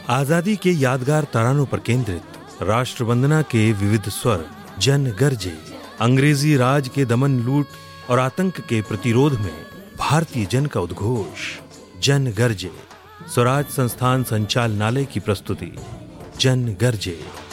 आजादी के यादगार तरानों पर केंद्रित राष्ट्रवंदना के विविध स्वर, जन गर्जे। अंग्रेजी राज के दमन, लूट और आतंक के प्रतिरोध में भारतीय जन का उद्घोष, जन गर्जे। स्वराज संस्थान संचालनालय की प्रस्तुति, जन गर्जे।